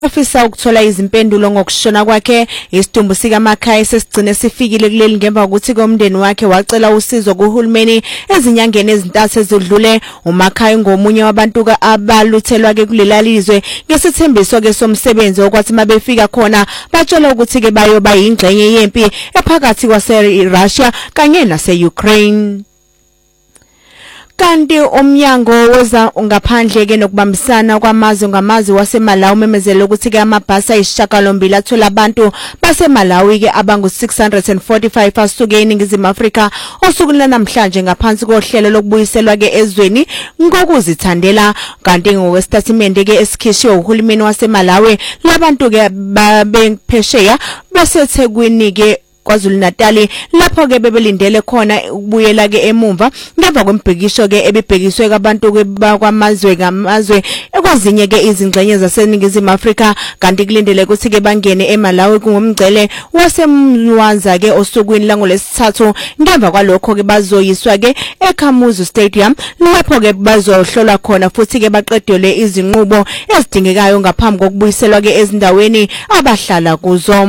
Ofisa ukuthola izimpendulo ngokushona kwakhe. Isidumbu sika Makhaya sesigcine sifikile kuleli ngemva ukuthi komndeni wakhe wacela usizo kuhulumeni ezinyangeni ezintathu ezidlule. uMakhaya ngomunye wabantu abaluthelwa ke kulela lizwe ngesithembiso ke somsebenzi okwathi mabefika khona batshela ukuthi ke bayoba yingxenye yempi ephakathi kwase-Russia kanye nase-Ukraine. Kanti umnyango weza ngaphandle ke nokubambisana kwamazwe ngamazwe waseMalawi memezela ukuthi ke amabhasi ayishakalombili athola abantu baseMalawi ke abangu 645 asuke eNingizimu Afrika osukwini namhlanje ngaphansi kohlelo lokubuyiselwa ke ezweni ngokuzithandela. Kanti ngokwesitatimende ke esikhishwe uhulumeni waseMalawi labantu ke babephesheya baseThekwini ke KwaZulu-Natal lapho ke bebelindele khona ukubuyela ke emumva ngemva kwembhekisho ke ebibhekiswe kwabantu ke bakwamazwe ngamazwe ekwazinye ke izingxenye zaseNingizimu Afrika. Kanti kulindele ukuthi ke bangene eMalawi kungumgcele wasemnwanza ke osukwini langolesithathu ngemva kwalokho ke bazoyiswa ke eKamuzu Stadium lapho ke bazohlolwa khona futhi ke baqedelwe izinqubo ezidingekayo ngaphambi kokubuyiselwa ke ezindaweni abahlala kuzo.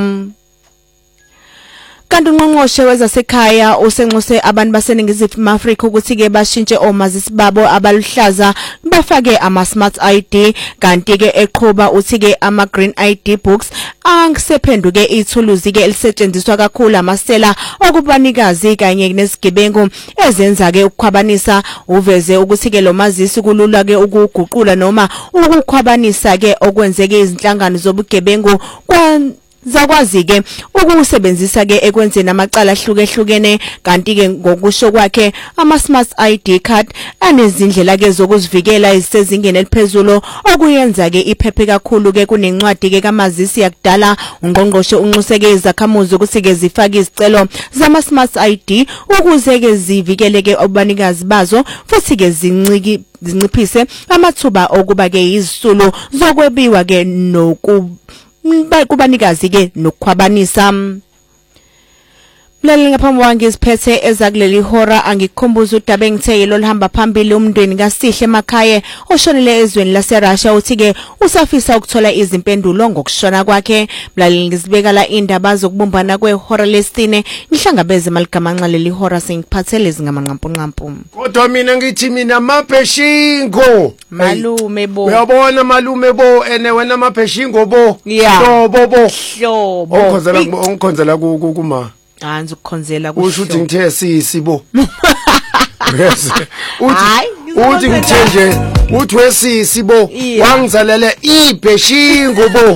Kanti ungqongqoshe wezasekhaya usenxuse abantu baseNingizimu Afrika ukuthi ke bashintshe omazisi babo abaluhlaza bafake ama-smart ID. Kanti ke eqhuba uthi ke ama-green ID books angisephenduke ithuluzi ke elisetshenziswa kakhulu amasela okubanikazi kanye nezigebengu ezenza ke ukukhwabanisa. Uveze ukuthi ke lo mazisi kulula ke ukuguqula noma ukukhwabanisa ke okwenzeke izinhlangano zobugebengu zakwazi ke ukusebenzisa ke ekwenzeni amacala ahlukehlukene. Kanti ke ngokusho kwakhe ama-smart ID card anezindlela ke zokuzivikela ezisezingeni eliphezulu okuyenza ke iphephe kakhulu ke kunencwadi ke kamazisi yakudala. Ungqongqoshe unxuse ke izakhamuzi ukuthi ke zifake izicelo zama-smart ID ukuze ke zivikele ke abanikazi bazo futhi ke zinciphise amathuba okuba ke izisulu zokwebiwa ke kubanikazi ke nokukhwabanisa. Mlaleli ngaphambi kwami ngiziphethe ezakuleli hora angikukhumbuza udaba engitheyelo lihamba phambili. Umndeni kaSihle Makhaya oshonile ezweni laseRussia uthi ke usafisa ukuthola izimpendulo ngokushona kwakhe. Mlaleli ngizibeka la indaba zokubumbana kwehora lesine ngihlangabeze maligamanqa leli hora sengiphathele zingamanqampunqampu. Kodwa mina mapeshingo malume bo uyabona malume bo ene wena mapeshingo bo hlobo ongikhonzela kuma hanzi ukukhonzela kusho ukuthi ngithe sisibo yes uthi ngithenje uthi wesisibo wangizalele ibheshingo bo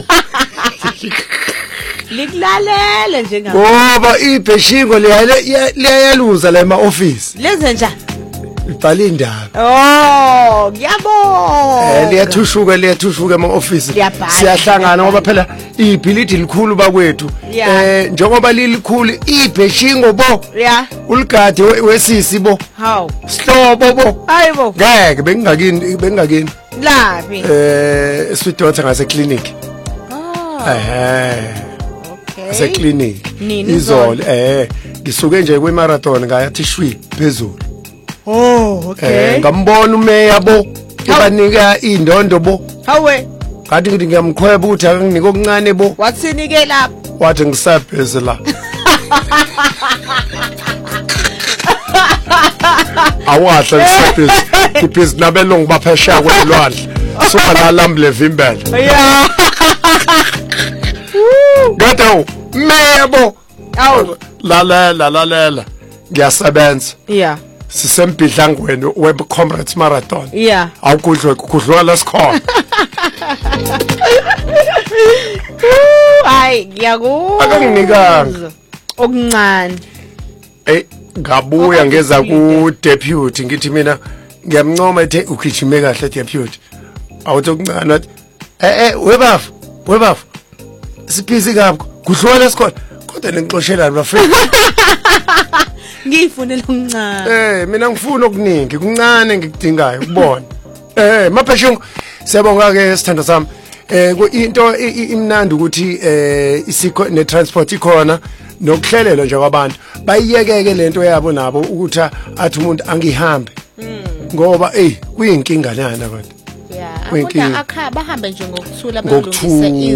likulalele njenga ngoba ibheshingo liyaluza la ema-office lenze njani ibhala indaba ngiyabona liyathushuka ema-office siyahlangana ngoba phela ibhilidi likhulu bakwethu njengoba lilikhulu ibheshingo bo uligade wesisi bo sihlobo bo hayibo ngeke bengingakini laphi sweet daughter ngase-clinic ase-clinic izolo ngisuke nje kwi-marathon ngayathi shwi phezulu okay ngambona umeya bo ebanika indondo bo hawe kanti ngithi ngiyamkhweba ukuthi akanginike okuncane bo wathini ke lapha wathi ngisabheze la awahle ngisabheze ibhizi nabelungu baphesheya kwelwandle suka nalamble vimbele gato meya bo lalela ngiyasebenza sisembidlangweni we-Comrades Marathon awukudlwa lesikhona hayi ngiyakuzwa akanginikanga okuncane ngabuya ngeza ku-deputy ngithi mina ngiyamncoma ethe ugijime kahle deputy awuthi okuncane wathi webafu siphizi kapho kudlwa lesikhona kodwa nengixoshelani bafethu ngiyifunela okuncane mina ngifuna okuningi kuncane ngikudingayo ukubona mapheshongo siyabonga ke sithando sami into imnandi ukuthi isikho netransport ikhona nokuhlelelwa nje kwabantu bayiyekeke lento yabo nabo ukuthi athi umuntu angihambe ngoba kuyinkinga lana abantu kuyinkinga. Abona bahambe nje ngokuthula Ngokuthula.